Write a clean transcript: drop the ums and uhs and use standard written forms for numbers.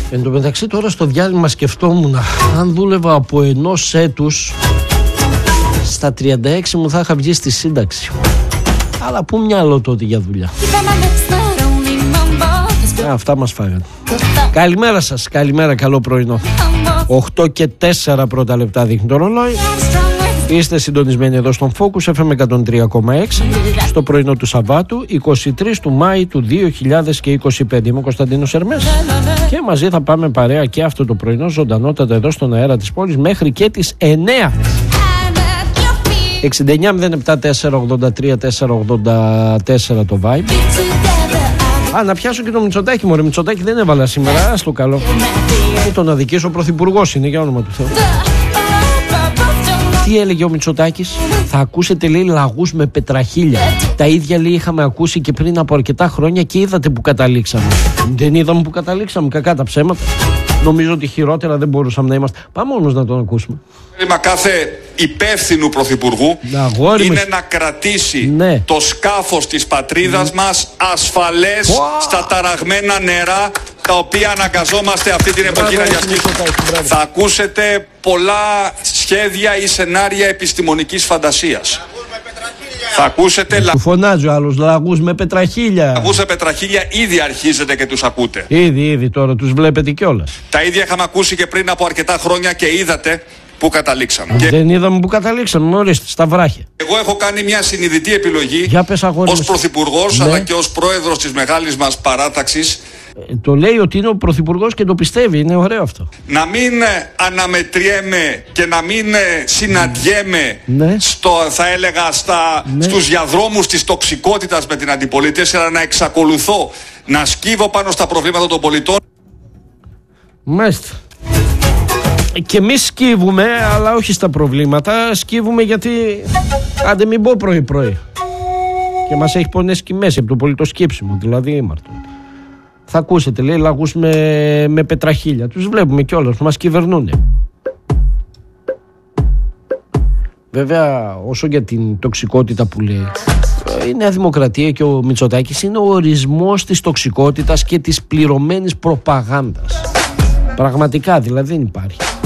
Εν τω μεταξύ τώρα στο διάλειμμα σκεφτόμουν αν δούλευα από ενός έτους στα 36 μου θα είχα βγει στη σύνταξη. Αλλά πού μυαλό τότε για δουλειά. Αυτά μας φάγανε. Καλημέρα σας, καλημέρα, καλό πρωινό. 8 και 4 πρώτα λεπτά δείχνει το ρολόι. Είστε συντονισμένοι εδώ στον Focus FM 103,6 στο πρωινό του Σαββάτου 23 του Μάη του 2025. Είμαι ο Κωνσταντίνος Ερμές και μαζί θα πάμε παρέα και αυτό το πρωινό ζωντανότατα εδώ στον αέρα της πόλης μέχρι και τις 9. 69-07-483-484 το Vibe. Να πιάσω και το Μητσοτάκη, μωρέ. Μητσοτάκη δεν έβαλα σήμερα, ας το καλό. Και τον αδικήσω, ο πρωθυπουργός είναι, για όνομα του Θεού. Τι έλεγε ο Μητσοτάκης? Θα ακούσετε, λέει, λαγούς με πετραχίλια. Τα ίδια, λέει, είχαμε ακούσει και πριν από αρκετά χρόνια και είδατε που καταλήξαμε. Δεν είδαμε που καταλήξαμε, κακά τα ψέματα. Νομίζω ότι χειρότερα δεν μπορούσαμε να είμαστε. Πάμε όμως να τον ακούσουμε. Κάθε υπεύθυνου πρωθυπουργού είναι να κρατήσει το σκάφος της πατρίδας μας ασφαλές στα ταραγμένα νερά τα οποία αναγκαζόμαστε αυτή την εποχή να διασχίσουμε. Θα ακούσετε πολλά σχέδια ή σενάρια επιστημονικής φαντασίας. Θα ακούσετε του φωνάζει ο άλλος, λαγούς με πετραχίλια. Λαγούς με πετραχίλια ήδη αρχίζετε και τους ακούτε. Ήδη τώρα τους βλέπετε κιόλας. Τα ίδια είχαμε ακούσει και πριν από αρκετά χρόνια και είδατε που καταλήξαμε. Δεν είδαμε που καταλήξαμε, ορίστε, στα βράχια. Εγώ έχω κάνει μια συνειδητή επιλογή ως πρωθυπουργός αλλά και ως πρόεδρος της μεγάλης μας παράταξης. Το λέει ότι είναι ο πρωθυπουργός και το πιστεύει, είναι ωραίο αυτό. Να μην αναμετριέμαι και να μην συναντιέμαι θα έλεγα στους διαδρόμους της τοξικότητας με την αντιπολίτευση, αλλά να εξακολουθώ να σκύβω πάνω στα προβλήματα των πολιτών. Μάλιστα. Και εμείς σκύβουμε, αλλά όχι στα προβλήματα. Σκύβουμε γιατί, άντε μην πω πρωί-πρωί. Και μας έχει πονέσει και μέση από το πολιτοσκύψιμο, δηλαδή ήμαρτον. Θα ακούσετε, λέει, λαγούς με πετραχίλια. Τους βλέπουμε κιόλας, μας κυβερνούνε. Βέβαια, όσο για την τοξικότητα που λέει, η Νέα Δημοκρατία και ο Μητσοτάκης είναι ο ορισμός της τοξικότητας και της πληρωμένης προπαγάνδας. Πραγματικά, δηλαδή δεν υπάρχει.